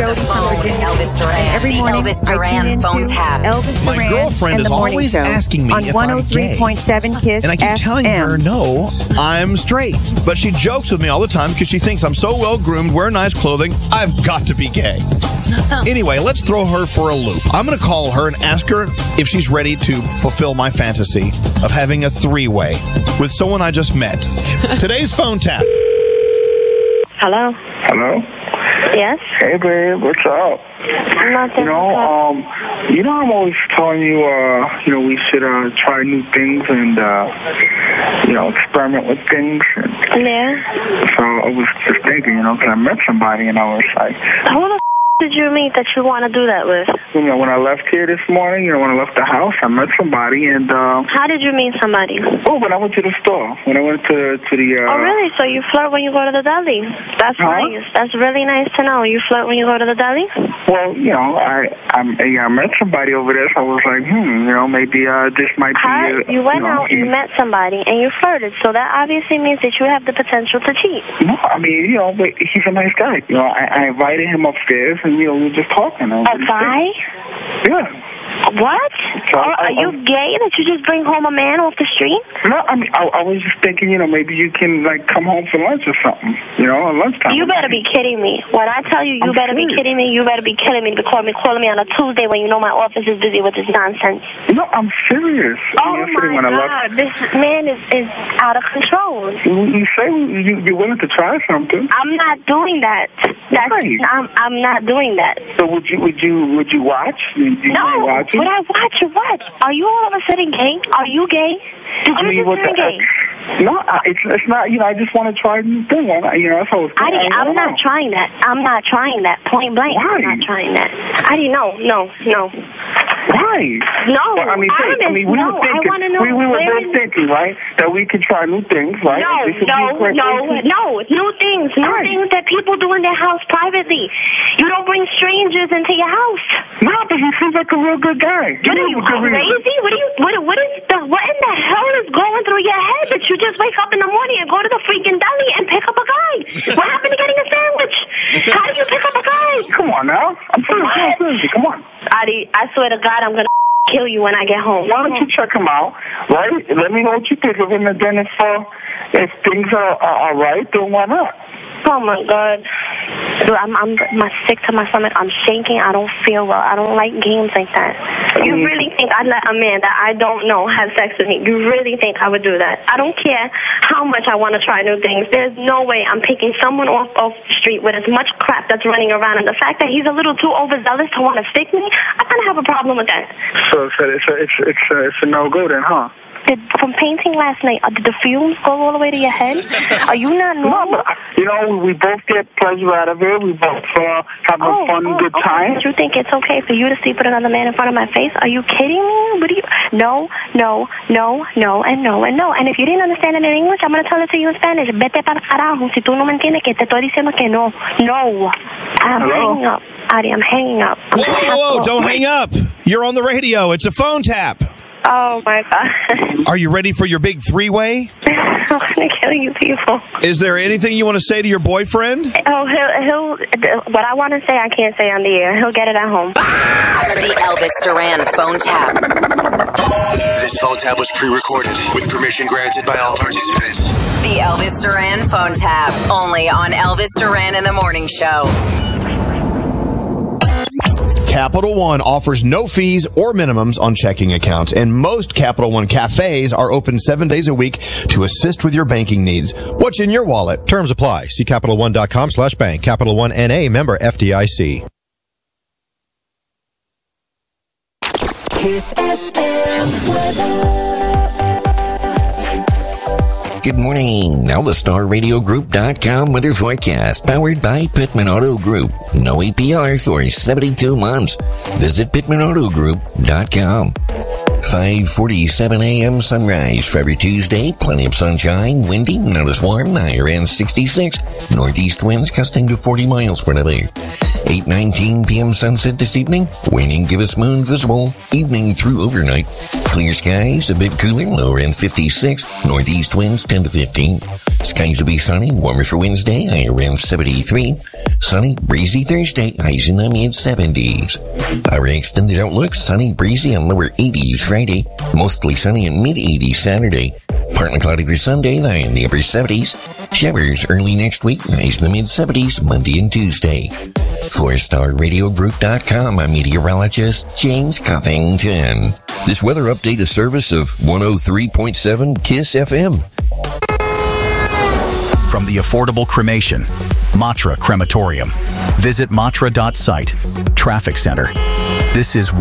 Jody from Virginia. Elvis Duran. And every morning, Elvis Duran I tune phone into tap. Elvis My Duran girlfriend and is the morning always show asking me on if I'm gay. 103.7 KISS And I keep telling her, FM. no, I'm straight. But she jokes with me all the time because she thinks I'm so well-groomed, wear nice clothing, I've got to be gay. Anyway, let's throw her for a loop. I'm going to call her and ask her if she's ready to fulfill my fantasy of having a three-way with someone I just met. Today's phone tap. Hello? Hello? Yes? Hey, babe, what's up? Nothing. I'm always telling you, we should try new things and, experiment with things. Yeah? So I was just thinking, because I met somebody and I was like... Who the did you meet that you want to do that with? When I left here this morning, when I left the house, I met somebody and... How did you meet somebody? Oh, when I went to the store. When I went to the... Oh, really? So you flirt when you go to the deli? That's nice. That's really nice to know. You flirt when you go to the deli? Well, I met somebody over there, so I was like, maybe this might be... You went out, you met somebody, and you flirted, so that obviously means that you have the potential to cheat. No, I mean, but he's a nice guy. I invited him upstairs, and, we were just talking. A guy? Yeah. What? Are you gay that you just bring home a man off the street? No, I mean, I was just thinking, maybe you can, come home for lunch or something, at lunchtime. You better be kidding me. When I tell you, you better be kidding me, you better be killing me to calling me on a Tuesday when you know my office is busy with this nonsense. No, I'm serious. Oh, my God. This man is out of control. You say you're willing to try something. I'm not doing that. I'm not doing that. So would you watch? No. Would I watch what? Are you all of a sudden gay? Are you gay? Did you just turn gay? No, it's not. I just want to try a new thing. That's how it's going. I'm not trying that. I'm not trying that. Point blank. Why? I'm not trying that. No. Why? No. Well, we want to know. We were both thinking, right, that we could try new things, right? No. New things. New things that people do in their house privately. You don't bring strangers into your house. No, but he seems like a real good guy. What are you, crazy? What in the hell is going through your head that you just wake up in the morning and go to the freaking deli and pick up a guy? What happened to getting a sandwich? How do you pick up a guy? Come on now. I'm serious. Come on. Adi, I swear to God, I'm going to kill you when I get home. Why don't you check him out, right? Let me know what you think of him, and then if things are right, then why not? Oh, my God. Dude, I'm sick to my stomach. I'm shaking. I don't feel well. I don't like games like that. You really think I'd let a man that I don't know have sex with me? You really think I would do that? I don't care how much I want to try new things. There's no way I'm picking someone off the street with as much crap that's running around. And the fact that he's a little too overzealous to want to stick me, I kind of have a problem with that. So it's a no-go then, huh? From painting last night, did the fumes go all the way to your head? Are you not normal? No, we both get pleasure out of it. We both have a fun, good time. Do you think it's okay for you to sleep with another man in front of my face? Are you kidding me? What do you... No, and no. And if you didn't understand it in English, I'm going to tell it to you in Spanish. Vete para carajo. Si tú no me entiendes, que te estoy diciendo que no. No. I'm hanging up. Adi, I'm hanging up. Whoa, don't hang up. You're on the radio. It's a phone tap. Oh, my God. Are you ready for your big three-way? I'm going to kill you people. Is there anything you want to say to your boyfriend? Oh, he'll what I want to say, I can't say on the air. He'll get it at home. The Elvis Duran phone tap. This phone tap was pre-recorded with permission granted by all participants. The Elvis Duran phone tap. Only on Elvis Duran in the Morning Show. Capital One offers no fees or minimums on checking accounts, and most Capital One cafes are open 7 days a week to assist with your banking needs. What's in your wallet? Terms apply. See CapitalOne.com/bank. Capital One N.A. member FDIC. Kiss FM weather. Good morning. Now the StarRadioGroup.com weather forecast, powered by Pittman Auto Group. No APR for 72 months. Visit PittmanAutoGroup.com. 5:47 a.m. sunrise for every Tuesday. Plenty of sunshine, windy, not as warm. High around 66. Northeast winds gusting to 40 miles per hour. 8:19 p.m. sunset this evening. Waning gibbous moon visible. Evening through overnight. Clear skies, a bit cooler, low around 56. Northeast winds 10 to 15. Skies will be sunny, warmer for Wednesday, high around 73. Sunny, breezy Thursday, highs in the mid-70s. Our extended outlook, sunny, breezy, and lower 80s Friday. Mostly sunny and mid-80s Saturday. Partly cloudy for Sunday, high in the upper 70s. Showers early next week, highs in the mid-70s Monday and Tuesday. For StarRadioGroup.com, I'm meteorologist James Covington. This weather update is service of 103.7 KISS FM. From the affordable cremation, Matra Crematorium. Visit matra.site. Traffic Center. This is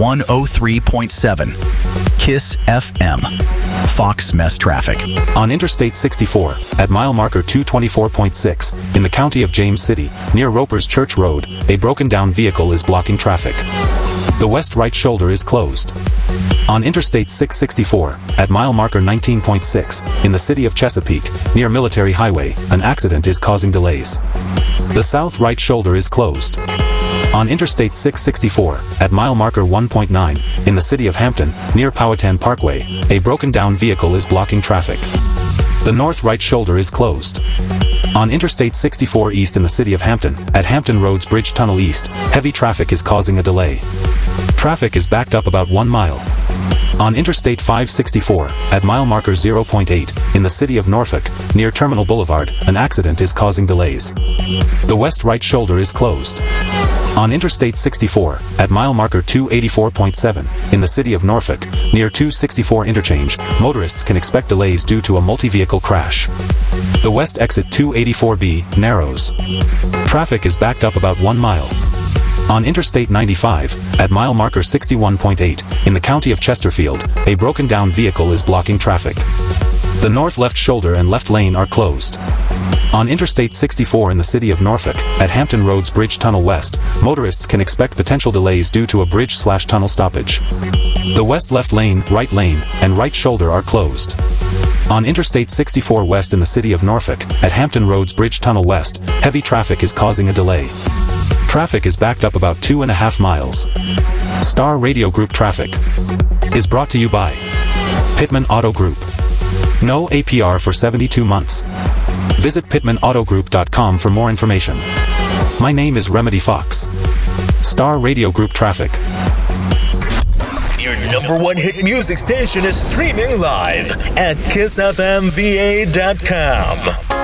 103.7 KISS FM. Fox Mess Traffic. On Interstate 64, at mile marker 224.6, in the county of James City, near Roper's Church Road, a broken-down vehicle is blocking traffic. The west right shoulder is closed. On Interstate 664, at mile marker 19.6, in the city of Chesapeake, near Military Highway, an accident is causing delays. The south right shoulder is closed. On Interstate 664, at mile marker 1.9, in the city of Hampton, near Powhatan Parkway, a broken-down vehicle is blocking traffic. The north right shoulder is closed. On Interstate 64 East in the city of Hampton, at Hampton Roads Bridge Tunnel East, heavy traffic is causing a delay. Traffic is backed up about 1 mile. On Interstate 564, at mile marker 0.8, in the city of Norfolk, near Terminal Boulevard, an accident is causing delays. The west right shoulder is closed. On Interstate 64, at mile marker 284.7, in the city of Norfolk, near 264 interchange, motorists can expect delays due to a multi-vehicle crash. The west exit 284B narrows. Traffic is backed up about 1 mile. On Interstate 95, at mile marker 61.8, in the county of Chesterfield, a broken-down vehicle is blocking traffic. The north left shoulder and left lane are closed. On Interstate 64 in the city of Norfolk, at Hampton Roads Bridge Tunnel West, motorists can expect potential delays due to a bridge/tunnel stoppage. The west left lane, and right shoulder are closed. On Interstate 64 West in the city of Norfolk, at Hampton Roads Bridge Tunnel West, heavy traffic is causing a delay. Traffic is backed up about 2.5 miles. Star Radio Group Traffic is brought to you by Pittman Auto Group. No APR for 72 months. Visit PittmanAutoGroup.com for more information. My name is Remedy Fox. Star Radio Group Traffic. Your #1 hit music station is streaming live at KissFMVA.com.